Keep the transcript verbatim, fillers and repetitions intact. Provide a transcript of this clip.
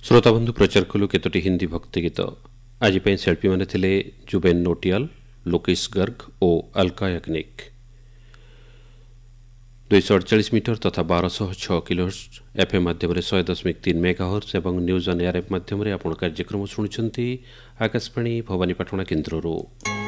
श्रोताबंधु प्रचार कलु केतोटी हिंदी भक्ति गीत आज शिल्पी माने थिले जुबेन नोटियाल, लोकेश गर्ग और अलका याग्निक। दुईश अड़चाश मीटर तथा बारश छः किलोहर्ट्ज एफएम माध्यम शहे दशमिक तीन मेगाहर्ट्ज और न्यूज ऑन एयर एप माध्यम आपन कार्यक्रम शुणुंट आकाशवाणी भवानीपाटना केन्द्र।